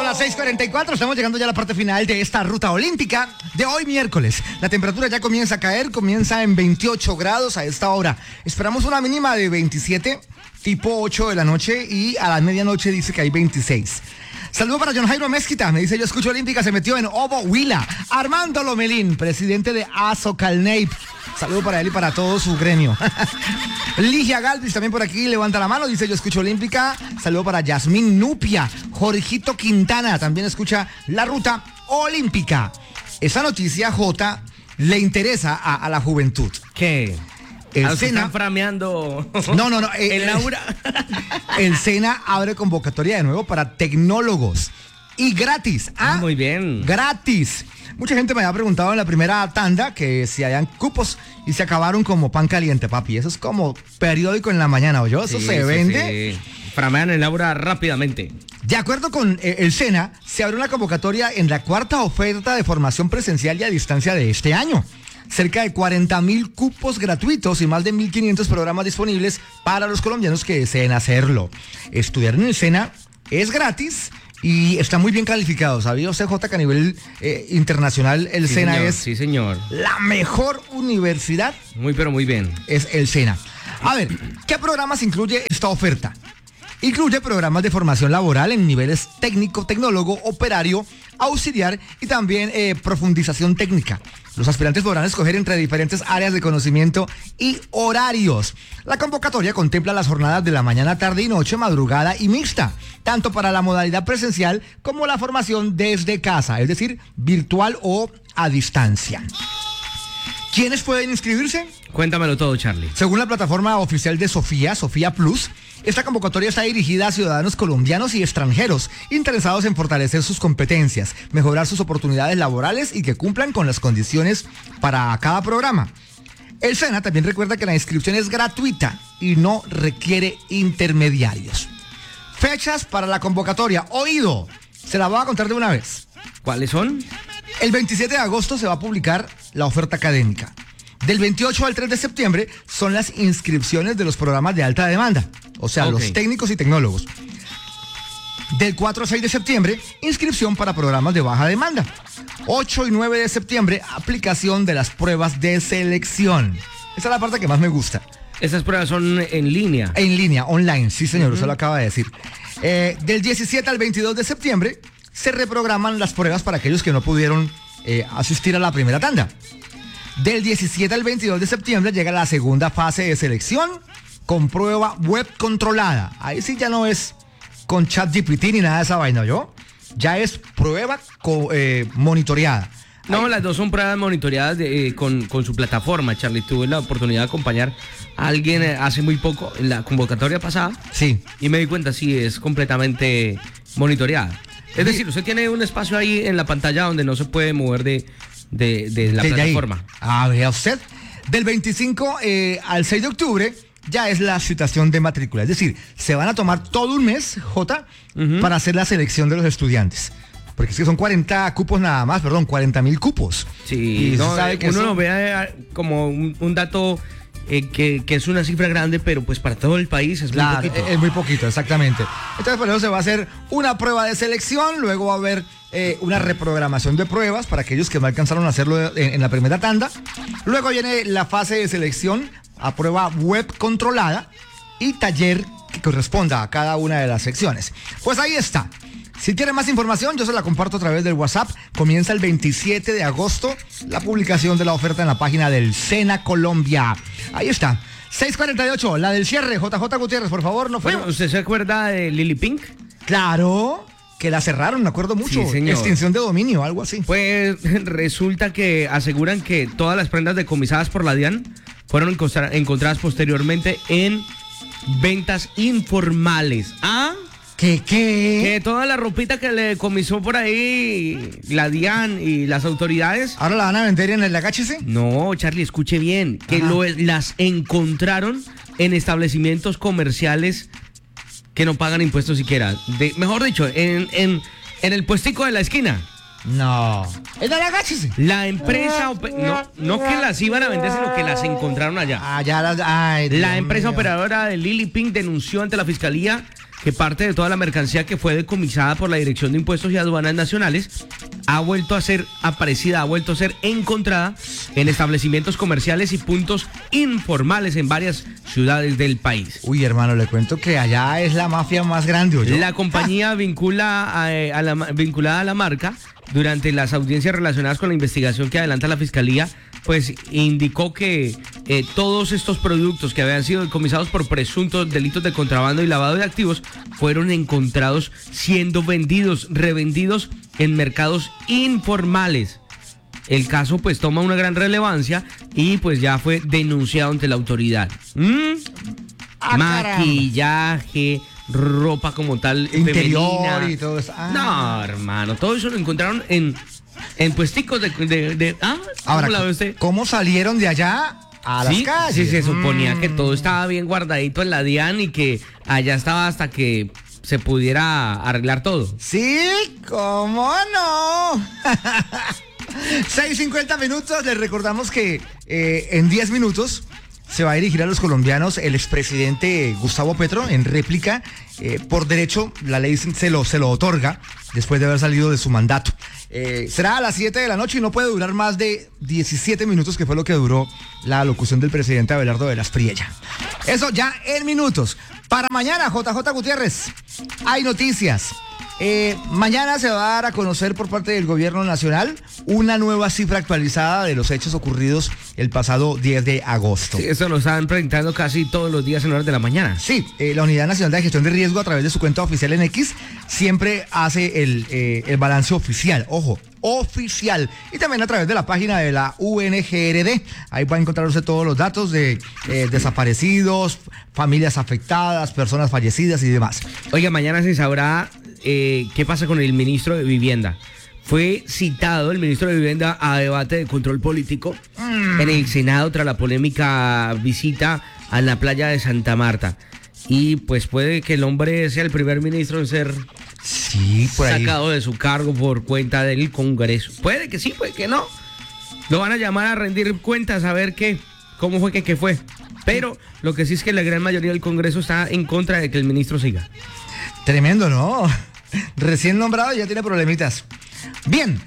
las 6:44, estamos llegando ya a la parte final de esta ruta olímpica de hoy miércoles. La temperatura ya comienza a caer, comienza en 28 grados a esta hora. Esperamos una mínima de 27, tipo 8 de la noche, y a la medianoche dice que hay 26. Saludo para John Jairo Mezquita, me dice: yo escucho olímpica, se metió en Ovo Huila. Armando Lomelín, presidente de Azocalneip. Saludo para él y para todo su gremio. Ligia Galvis también por aquí levanta la mano, dice: yo escucho olímpica. Saludo para Yasmín Nupia. Jorgito Quintana también escucha la ruta olímpica. Esa noticia, Jota, le interesa a la juventud. ¿Qué? El SENA están frameando. No. El Laura. El SENA abre convocatoria de nuevo para tecnólogos. Y gratis. Muy bien. Gratis. Mucha gente me había preguntado en la primera tanda que si hayan cupos y se acabaron como pan caliente, papi. Eso es como periódico en la mañana, ¿oyó? Eso se vende. Sí. Framean el Laura rápidamente. De acuerdo con el SENA, se abre una convocatoria en la cuarta oferta de formación presencial y a distancia de este año. Cerca de 40,000 cupos gratuitos y más de 1,500 programas disponibles para los colombianos que deseen hacerlo. Estudiar en el SENA es gratis y está muy bien calificado. ¿Sabía usted, Jota, que a nivel internacional el SENA señor, es sí, señor, la mejor universidad? Muy, pero muy bien. Es el SENA. A ver, ¿qué programas incluye esta oferta? Incluye programas de formación laboral en niveles técnico, tecnólogo, operario, auxiliar y también profundización técnica. Los aspirantes podrán escoger entre diferentes áreas de conocimiento y horarios. La convocatoria contempla las jornadas de la mañana, tarde y noche, madrugada y mixta, tanto para la modalidad presencial como la formación desde casa, es decir, virtual o a distancia. ¿Quiénes pueden inscribirse? Cuéntamelo todo, Charlie. Según la plataforma oficial de Sofía Plus, esta convocatoria está dirigida a ciudadanos colombianos y extranjeros interesados en fortalecer sus competencias, mejorar sus oportunidades laborales y que cumplan con las condiciones para cada programa. El SENA también recuerda que la inscripción es gratuita y no requiere intermediarios. Fechas para la convocatoria. Oído, se la voy a contar de una vez. ¿Cuáles son? El 27 de agosto se va a publicar la oferta académica. Del 28 al 3 de septiembre son las inscripciones de los programas de alta demanda, o sea, los técnicos y tecnólogos. Del 4 al 6 de septiembre, inscripción para programas de baja demanda. 8 y 9 de septiembre, aplicación de las pruebas de selección. Esa es la parte que más me gusta. Esas pruebas son en línea. En línea, online, sí señor, usted lo acaba de decir. Del 17 al 22 de septiembre, se reprograman las pruebas para aquellos que no pudieron asistir a la primera tanda. Del 17 al 22 de septiembre llega la segunda fase de selección con prueba web controlada. Ahí sí ya no es con ChatGPT ni nada de esa vaina, ¿yo? Ya es prueba monitoreada. No, Ahí. las dos son pruebas monitoreadas con su plataforma, Charlie. Tuve la oportunidad de acompañar a alguien hace muy poco en la convocatoria pasada. Sí. Y me di cuenta, sí, es completamente monitoreada. Es decir, usted tiene un espacio ahí en la pantalla donde no se puede mover de la plataforma. Vea usted. Del 25 al 6 de octubre ya es la citación de matrícula. Es decir, se van a tomar todo un mes, Jota, para hacer la selección de los estudiantes. Porque es que son 40 cupos nada más, 40,000 cupos. Sí, y no, sabe que uno eso lo ve como un dato que es una cifra grande, pero pues para todo el país es muy poquito. Es muy poquito, exactamente. Entonces, por eso se va a hacer una prueba de selección, luego va a haber una reprogramación de pruebas para aquellos que no alcanzaron a hacerlo en la primera tanda. Luego viene la fase de selección a prueba web controlada y taller que corresponda a cada una de las secciones. Pues ahí está. Si quieren más información, yo se la comparto a través del WhatsApp. Comienza el 27 de agosto la publicación de la oferta en la página del SENA Colombia. Ahí está. 6:48, la del cierre. JJ Gutiérrez, por favor, no fue. Bueno, ¿usted se acuerda de Lily Pink? Claro, que la cerraron, me acuerdo mucho. Sí, señor. Extinción de dominio, algo así. Pues resulta que aseguran que todas las prendas decomisadas por la DIAN fueron encontradas posteriormente en ventas informales. ¿Ah? ¿Qué? Que toda la ropita que le decomisó por ahí la DIAN y las autoridades. ¿Ahora la van a vender en el agáchese? No, Charlie, escuche bien. Que las encontraron en establecimientos comerciales que no pagan impuestos siquiera. Mejor dicho, en el puestico de la esquina. No. ¿Es el agáchese? La empresa, no que las iban a vender, sino que las encontraron allá. La La empresa operadora de Lily Pink denunció ante la fiscalía que parte de toda la mercancía que fue decomisada por la Dirección de Impuestos y Aduanas Nacionales ha vuelto a ser aparecida, ha vuelto a ser encontrada en establecimientos comerciales y puntos informales en varias ciudades del país. Uy, hermano, le cuento que allá es la mafia más grande, ¿o yo? La compañía vinculada a la marca, durante las audiencias relacionadas con la investigación que adelanta la Fiscalía, pues indicó que todos estos productos que habían sido decomisados por presuntos delitos de contrabando y lavado de activos fueron encontrados siendo revendidos en mercados informales. El caso pues toma una gran relevancia y pues ya fue denunciado ante la autoridad. Maquillaje, ropa como tal, interior femenina. Y todo eso. No, hermano, todo eso lo encontraron en puesticos de Ahora, ¿cómo la ve usted? ¿cómo salieron de allá a las calles? Sí, se suponía que todo estaba bien guardadito en la DIAN y que allá estaba hasta que se pudiera arreglar todo. Sí, ¿cómo no? 6:50 minutos, les recordamos que en 10 minutos se va a dirigir a los colombianos el expresidente Gustavo Petro en réplica. Por derecho, la ley se lo otorga después de haber salido de su mandato. Será a las 7 de la noche y no puede durar más de 17 minutos, que fue lo que duró la alocución del presidente Abelardo de la Espriella. Eso ya en minutos. Para mañana, JJ Gutiérrez, hay noticias. Mañana se va a dar a conocer por parte del gobierno nacional una nueva cifra actualizada de los hechos ocurridos el pasado 10 de agosto. Sí, eso lo están presentando casi todos los días en horas de la mañana. Sí, la Unidad Nacional de Gestión de Riesgo, a través de su cuenta oficial en X, siempre hace el balance oficial. Ojo, oficial. Y también a través de la página de la UNGRD. Ahí va a encontrar usted todos los datos de desaparecidos, familias afectadas, personas fallecidas y demás. Oiga, mañana se sabrá qué pasa con el ministro de Vivienda. Fue citado el ministro de Vivienda a debate de control político en el Senado tras la polémica visita a la playa de Santa Marta. Y pues puede que el hombre sea el primer ministro en ser sacado de su cargo por cuenta del Congreso. Puede que sí, puede que no. Lo van a llamar a rendir cuentas, a ver cómo fue que fue. Pero lo que sí es que la gran mayoría del Congreso está en contra de que el ministro siga. Tremendo, ¿no? Recién nombrado y ya tiene problemitas. Bien,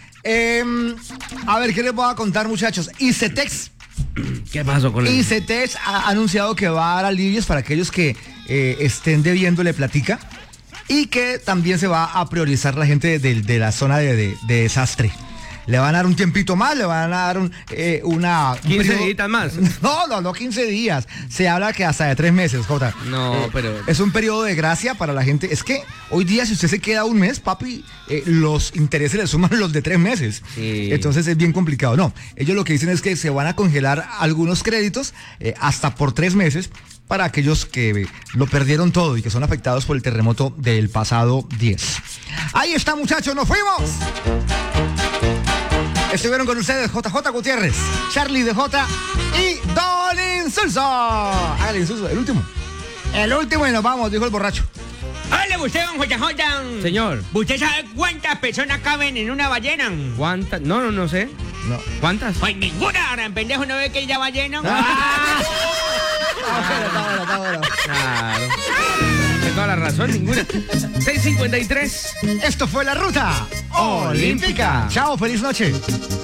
a ver, ¿qué les voy a contar, muchachos? ICETEX. ¿Qué pasó con él? ICETEX ha anunciado que va a dar alivios para aquellos que estén debiéndole platica y que también se va a priorizar la gente de la zona de desastre. Le van a dar un tiempito más, le van a dar un 15 días más. No, 15 días. Se habla que hasta de 3 meses, Jota. No, pero... Es un periodo de gracia para la gente. Es que hoy día, si usted se queda un mes, papi, los intereses le suman los de 3 meses. Sí. Entonces es bien complicado. No, ellos lo que dicen es que se van a congelar algunos créditos hasta por 3 meses para aquellos que lo perdieron todo y que son afectados por el terremoto del pasado 10. Ahí está, muchachos, nos fuimos. Estuvieron con ustedes JJ Gutiérrez, Charlie DJ y Don Insulso. Hágale, Insulso, el último. El último y nos vamos, dijo el borracho. Hola, usted, don JJ. Señor. ¿Usted sabe cuántas personas caben en una ballena? ¿Cuántas? No sé. No. ¿Cuántas? Pues ninguna, gran pendejo, ¿no ve que ella ballena? Está bueno. Claro. Tiene toda la razón, ninguna. 6:53. Esto fue la Ruta Olímpica. Chao, feliz noche.